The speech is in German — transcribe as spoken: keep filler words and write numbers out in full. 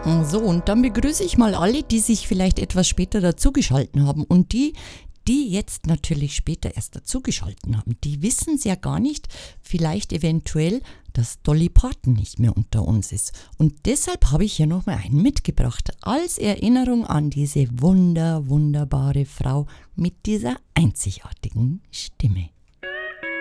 So, und dann begrüße ich mal alle, die sich vielleicht etwas später dazugeschalten haben. Und die, die jetzt natürlich später erst dazugeschalten haben, die wissen es ja gar nicht, vielleicht eventuell, dass Dolly Parton nicht mehr unter uns ist. Und deshalb habe ich hier nochmal einen mitgebracht, als Erinnerung an diese wunder, wunderbare Frau mit dieser einzigartigen Stimme.